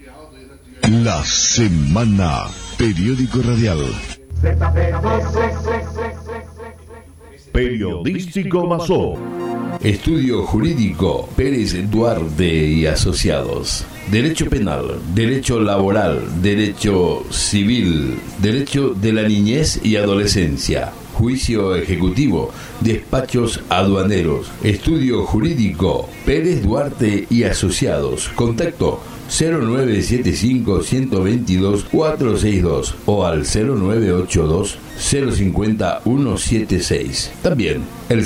La Semana, periódico radial. Periodístico Mazó. Estudio Jurídico Pérez Duarte y Asociados. Derecho penal, derecho laboral, derecho civil, derecho de la niñez y adolescencia, juicio ejecutivo, despachos aduaneros. Estudio Jurídico Pérez Duarte y Asociados. Contacto 0975-122-462 o al 0982-050-176. También el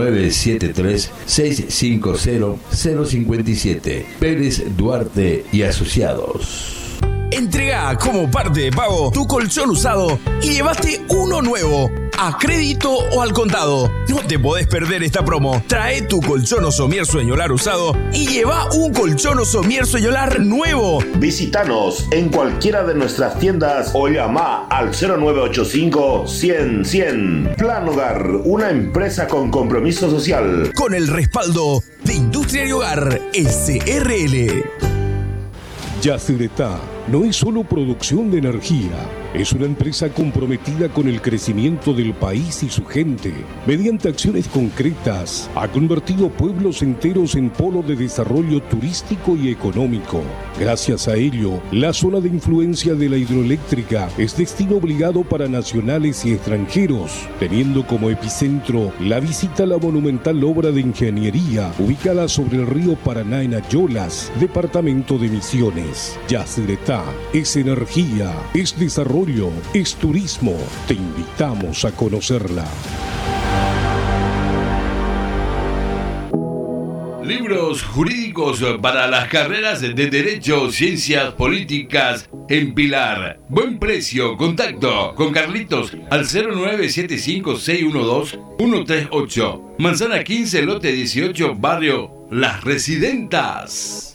0973-650-057. Pérez Duarte y Asociados. Entrega como parte de pago tu colchón usado y llevaste uno nuevo, a crédito o al contado. No te podés perder esta promo. Trae tu colchón o somier sueñolar usado y lleva un colchón o somier sueñolar nuevo. Visítanos en cualquiera de nuestras tiendas o llama al 0985-100-100. Plan Hogar, una empresa con compromiso social. Con el respaldo de Industria y Hogar SRL. Yacyretá no es solo producción de energía, es una empresa comprometida con el crecimiento del país y su gente. Mediante acciones concretas, ha convertido pueblos enteros en polo de desarrollo turístico y económico. Gracias a ello, la zona de influencia de la hidroeléctrica es destino obligado para nacionales y extranjeros, teniendo como epicentro la visita a la monumental obra de ingeniería ubicada sobre el río Paraná en Ayolas, departamento de Misiones. Yacyretá es energía, es desarrollo, es turismo. Te invitamos a conocerla. Libros jurídicos para las carreras de Derecho, Ciencias Políticas en Pilar. Buen precio. Contacto con Carlitos al 0975-612-138. Manzana 15, lote 18, barrio Las Residentas.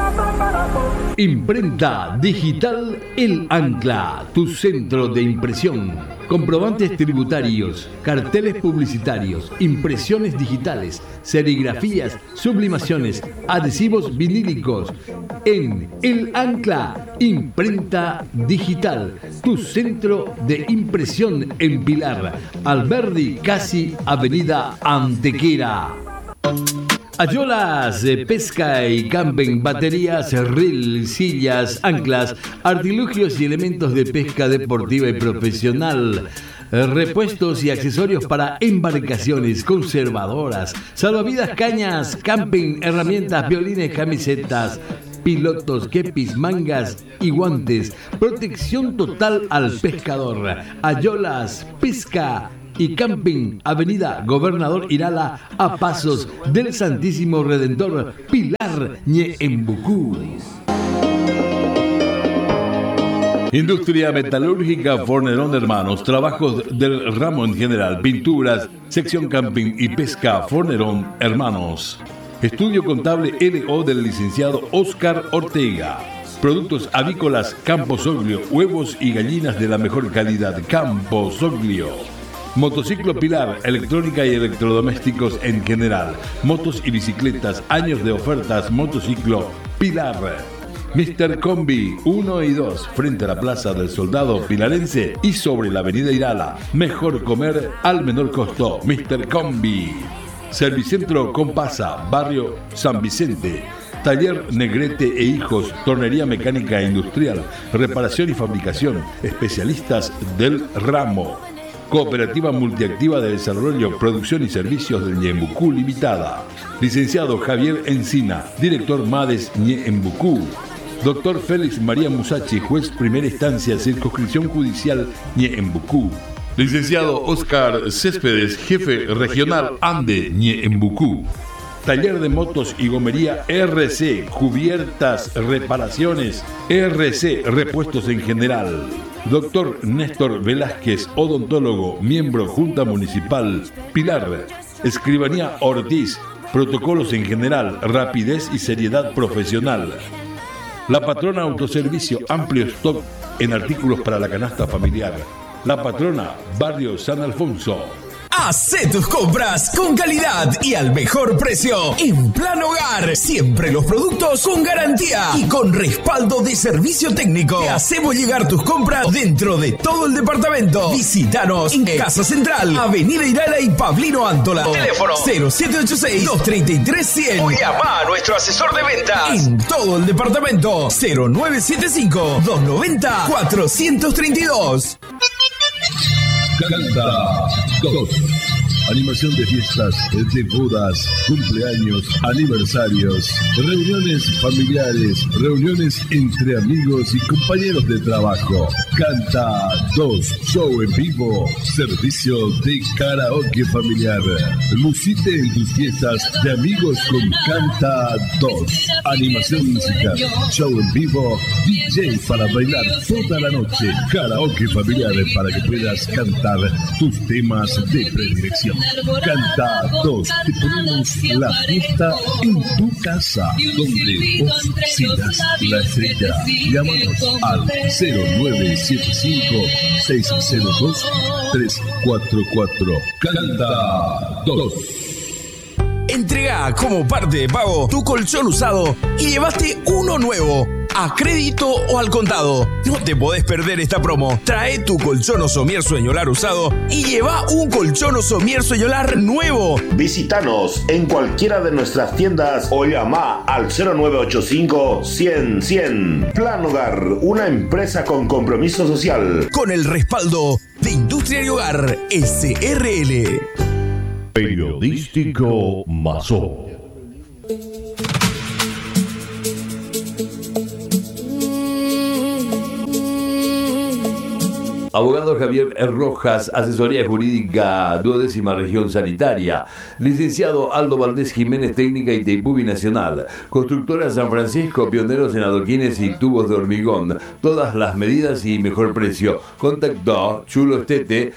Imprenta Digital El Ancla, tu centro de impresión. Comprobantes tributarios, carteles publicitarios, impresiones digitales, serigrafías, sublimaciones, adhesivos vinílicos. En El Ancla, Imprenta Digital, tu centro de impresión en Pilar. Alberdi, casi Avenida Antequera. Ayolas, pesca y camping, baterías, reel, sillas, anclas, artilugios y elementos de pesca deportiva y profesional. Repuestos y accesorios para embarcaciones, conservadoras, salvavidas, cañas, camping, herramientas, violines, camisetas, pilotos, kepis, mangas y guantes. Protección total al pescador. Ayolas, pesca y camping, Avenida Gobernador Irala, a pasos del Santísimo Redentor, Pilar, Ñeembucú. Industria metalúrgica Fornerón Hermanos, trabajos del ramo en general, pinturas, sección camping y pesca Fornerón Hermanos. Estudio contable LO del licenciado Oscar Ortega. Productos avícolas Campo Soglio, huevos y gallinas de la mejor calidad, Campo Soglio. Motociclo Pilar, electrónica y electrodomésticos en general. Motos y bicicletas, años de ofertas, motociclo Pilar. Mr. Combi 1 y 2, frente a la Plaza del Soldado Pilarense y sobre la Avenida Irala. Mejor comer al menor costo, Mr. Combi. Servicentro Compasa, barrio San Vicente. Taller Negrete e Hijos, tornería mecánica e industrial, reparación y fabricación, especialistas del ramo. Cooperativa Multiactiva de Desarrollo, Producción y Servicios de Ñeembucú Limitada. Licenciado Javier Encina, director MADES Ñeembucú. Doctor Félix María Musachi, juez primera instancia, circunscripción judicial Ñeembucú. Licenciado Oscar Céspedes, jefe regional Ande Ñeembucú. Taller de motos y gomería RC, cubiertas, reparaciones, RC, repuestos en general. Doctor Néstor Velázquez, odontólogo, miembro Junta Municipal, Pilar. Escribanía Ortiz, protocolos en general, rapidez y seriedad profesional. La Patrona Autoservicio, amplio stock en artículos para la canasta familiar. La Patrona, barrio San Alfonso. Hacé tus compras con calidad y al mejor precio. En Plan Hogar, siempre los productos con garantía y con respaldo de servicio técnico. Te hacemos llegar tus compras dentro de todo el departamento. Visítanos en Casa Central, Avenida Irala y Pablino Antola. Teléfono 0786-233-100. O llama a nuestro asesor de ventas en todo el departamento 0975-290-432. Canta 2. Animación de fiestas, de bodas, cumpleaños, aniversarios, reuniones familiares, reuniones entre amigos y compañeros de trabajo. Canta 2, show en vivo, servicio de karaoke familiar. Lucite en tus fiestas de amigos con Canta 2. Animación musical, show en vivo, DJ para bailar toda la noche, karaoke familiar para que puedas cantar tus temas de predilección. Canta 2, te ponemos la fiesta en tu casa, donde vos sigas la estrella. Llámanos al 0975-602-344. Canta 2. Entrega como parte de pago tu colchón usado y llevaste uno nuevo, a crédito o al contado. No te podés perder esta promo. Trae tu colchón o somier sueñolar usado y lleva un colchón o somier sueñolar nuevo. Visítanos en cualquiera de nuestras tiendas o llama al 0985-100-100. Plan Hogar, una empresa con compromiso social. Con el respaldo de Industria y Hogar SRL. Periodístico Mazó. Abogado Javier Rojas, Asesoría Jurídica 12ª Región Sanitaria. Licenciado Aldo Valdés Jiménez, Técnica Itaipú Binacional. Constructora San Francisco, pioneros en adoquines y tubos de hormigón. Todas las medidas y mejor precio. Contacto Chulo Estete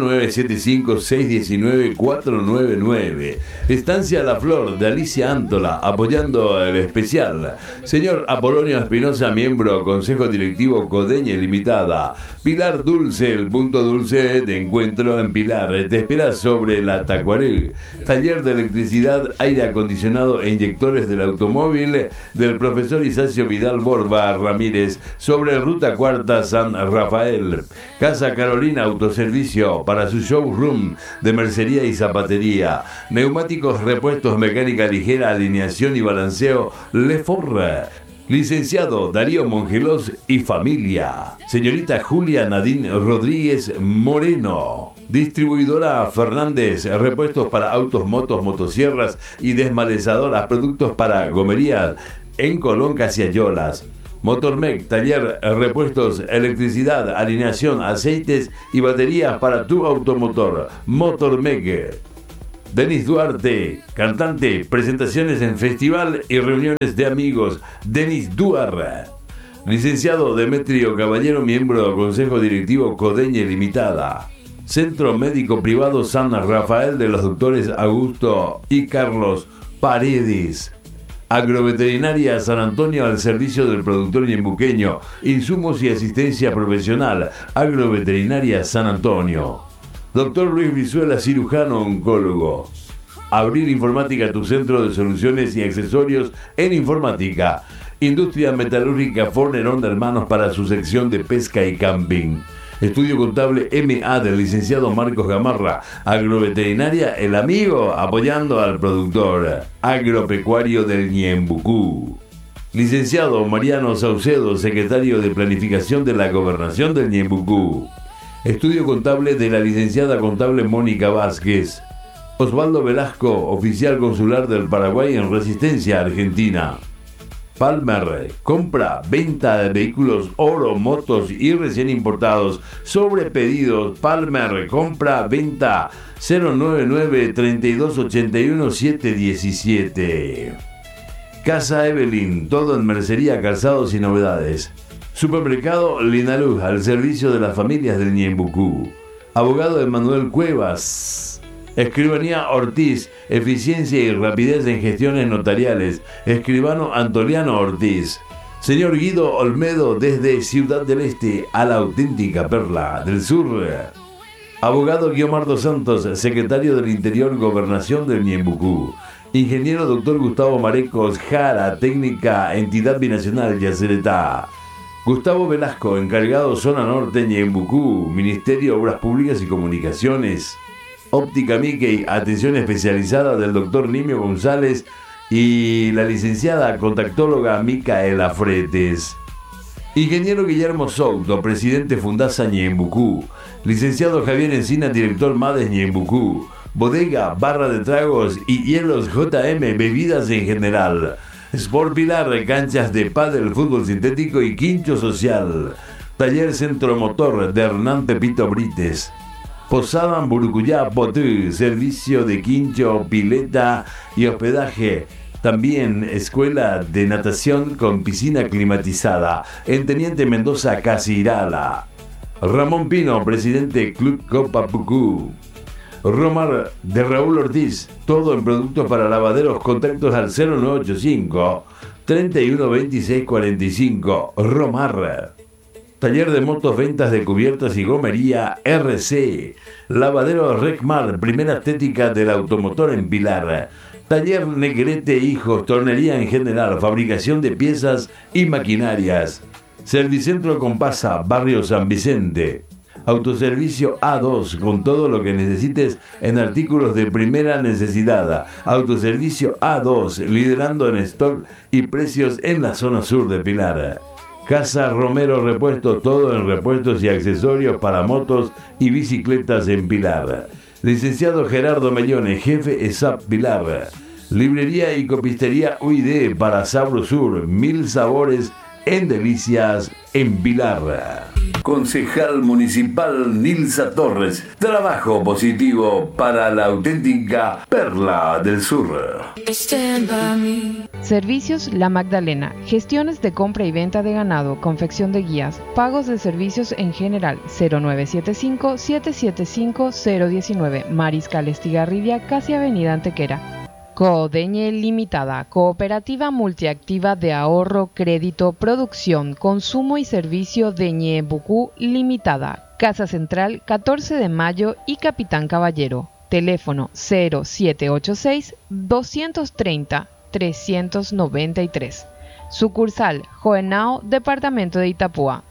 0975-619-499. Estancia La Flor de Alicia Antola, apoyando el especial. Señor Apolonio Espinosa, miembro Consejo Directivo Codeña Limitada. Pilar Dulce, el punto dulce de encuentro en Pilar. Te espera sobre la Tacuarel. Taller de electricidad, aire acondicionado e inyectores del automóvil del profesor Isacio Vidal Borba Ramírez, sobre Ruta Cuarta San Rafael. Casa Carolina Autoservicio para su showroom de mercería y zapatería. Neumáticos, repuestos, mecánica ligera, alineación y balanceo Leforre. Licenciado Darío Mongelos y familia. Señorita Julia Nadine Rodríguez Moreno. Distribuidora Fernández, repuestos para autos, motos, motosierras y desmalezadoras, productos para gomerías en Colón, Casiayolas. Motormec, taller, repuestos, electricidad, alineación, aceites y baterías para tu automotor. Motormec. Denis Duarte, cantante, presentaciones en festival y reuniones de amigos. Denis Duarte. Licenciado Demetrio Caballero, miembro del Consejo Directivo Codeña Limitada. Centro Médico Privado San Rafael de los doctores Augusto y Carlos Paredes. Agroveterinaria San Antonio al servicio del productor ñembuqueño. Insumos y asistencia profesional. Agroveterinaria San Antonio. Doctor Luis Brizuela, cirujano oncólogo. Abril Informática, tu centro de soluciones y accesorios en informática. Industria Metalúrgica Fornerón Hermanos para su sección de pesca y camping. Estudio Contable MA del licenciado Marcos Gamarra. Agroveterinaria El Amigo, apoyando al productor. Agropecuario del Ñembucú. Licenciado Mariano Saucedo, secretario de Planificación de la Gobernación del Ñembucú. Estudio Contable de la licenciada contable Mónica Vázquez. Osvaldo Velasco, oficial consular del Paraguay en Resistencia, Argentina. Palmer, compra, venta de vehículos, oro, motos y recién importados. Sobre pedidos, Palmer, compra, venta 099-3281-717. Casa Evelyn, todo en mercería, calzados y novedades. Supermercado Linaluz, al servicio de las familias del Ñembucú. Abogado Emanuel Cuevas. Escribanía Ortiz, eficiencia y rapidez en gestiones notariales. Escribano Antoliano Ortiz. Señor Guido Olmedo, desde Ciudad del Este a la auténtica perla del sur. Abogado Guiomar dos Santos, secretario del Interior, Gobernación del Ñembucú. Ingeniero Dr. Gustavo Marecos Jara, técnica, entidad binacional Yacyretá. Gustavo Velasco, encargado Zona Norte Ñembucú, Ministerio de Obras Públicas y Comunicaciones. Óptica Mickey, atención especializada del Dr. Nimio González y la licenciada contactóloga Micaela Fretes. Ingeniero Guillermo Souto, presidente Fundasa Ñembucú. Licenciado Javier Encina, director MADES Ñembucú. Bodega, barra de tragos y hielos JM, bebidas en general. Sport Pilar, canchas de pádel, fútbol sintético y quincho social. Taller Centro Motor de Hernán Pepito Brites. Posada Burucuyá Potú, servicio de quincho, pileta y hospedaje. También escuela de natación con piscina climatizada en Teniente Mendoza, Casirala. Ramón Pino, presidente Club Copa Pucú. Romar de Raúl Ortiz, todo en productos para lavaderos, contactos al 0985 312645. Romar. Taller de motos, ventas de cubiertas y gomería RC. Lavadero Recmar, primera estética del automotor en Pilar. Taller Negrete Hijos, tornería en general, fabricación de piezas y maquinarias. Servicentro Compasa, barrio San Vicente. Autoservicio A2, con todo lo que necesites en artículos de primera necesidad. Autoservicio A2, liderando en stock y precios en la zona sur de Pilar. Casa Romero Repuestos, todo en repuestos y accesorios para motos y bicicletas en Pilar. Licenciado Gerardo Mellone, jefe ESAP Pilar. Librería y copistería UID para Sabro Sur, 1000 sabores en delicias en Pilar. Concejal Municipal Nilsa Torres, trabajo positivo para la auténtica Perla del Sur. Servicios La Magdalena, gestiones de compra y venta de ganado, confección de guías, pagos de servicios en general, 0975-775-019, Mariscal Estigarribia, casi Avenida Antequera. Codeñe Limitada, cooperativa multiactiva de ahorro, crédito, producción, consumo y servicio de Ñembucú Limitada, Casa Central 14 de Mayo y Capitán Caballero. Teléfono 0786-230-393. Sucursal Joenao, Departamento de Itapúa,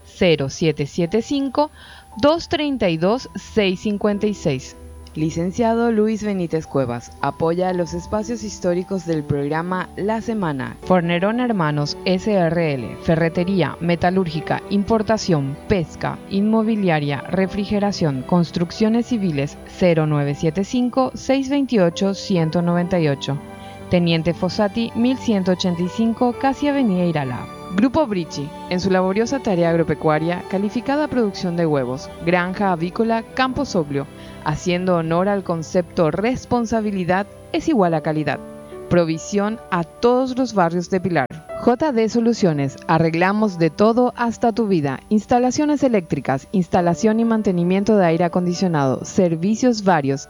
0775-232-656. Licenciado Luis Benítez Cuevas, apoya los espacios históricos del programa La Semana. Fornerón Hermanos SRL, ferretería, metalúrgica, importación, pesca, inmobiliaria, refrigeración, construcciones civiles, 0975-628-198. Teniente Fossati, 1185, casi Avenida Irala. Grupo Brichi, en su laboriosa tarea agropecuaria, calificada producción de huevos, granja avícola, campo soblio, haciendo honor al concepto responsabilidad es igual a calidad. Provisión a todos los barrios de Pilar. JD Soluciones, arreglamos de todo hasta tu vida. Instalaciones eléctricas, instalación y mantenimiento de aire acondicionado, servicios varios,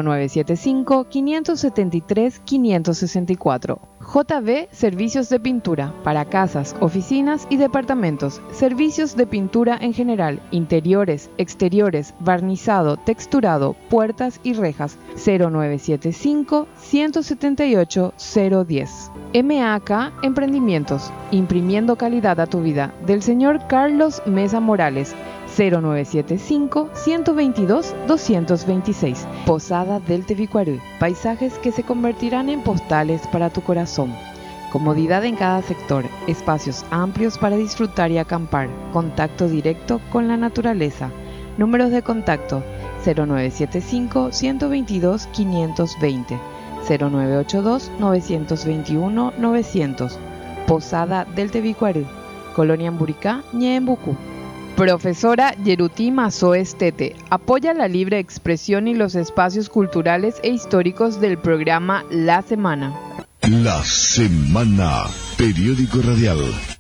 0975-573-564. JB Servicios de Pintura, para casas, oficinas y departamentos. Servicios de pintura en general, interiores, exteriores, barnizado, texturado, puertas y rejas, 0975-178-010. MAK Emprendimientos, imprimiendo calidad a tu vida, del señor Carlos Mesa Morales, 0975-122-226. Posada del Tevicuarú, paisajes que se convertirán en postales para tu corazón. Comodidad en cada sector, espacios amplios para disfrutar y acampar, contacto directo con la naturaleza. Números de contacto 0975-122-520, 0982-921-900. Posada del Tevicuarú, Colonia Amburicá, Ñembucú. Profesora Yeruti Mazó Estete, apoya la libre expresión y los espacios culturales e históricos del programa La Semana. La Semana, periódico radial.